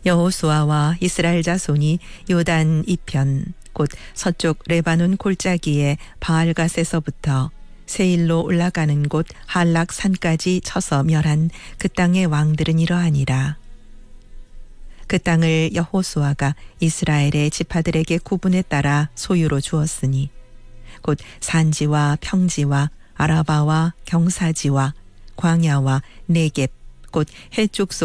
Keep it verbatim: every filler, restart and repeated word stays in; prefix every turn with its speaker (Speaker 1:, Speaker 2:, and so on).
Speaker 1: 여호수아와 이스라엘 자손이 요단 이편 곧 서쪽 레바논 골짜기의 바알갓에서부터 세일로 올라가는 곳 할락 산까지 쳐서 멸한 그 땅의 왕들은 이러하니라. 그 땅을 여호수아가 이스라엘의 지파들에게 구분에 따라 소유로 주었으니 곧 산지와 평지와 아라바와 경사지와 광야와 네겝 곧 해쪽